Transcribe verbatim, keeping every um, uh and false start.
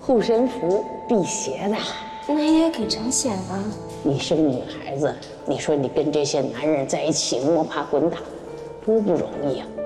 护身符辟邪的。 那也给成仙了。 你是个女孩子，你说你跟这些男人在一起摸爬滚打，多不容易啊！